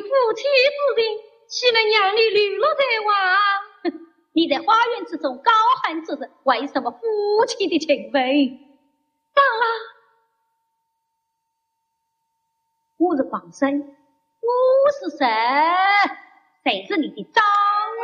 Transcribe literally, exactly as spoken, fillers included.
夫妻之人，岂能让你流落在外？你在花园之中高喊之人，为什么夫妻的情分？当然，我是皇孙，我是神，谁是你的丈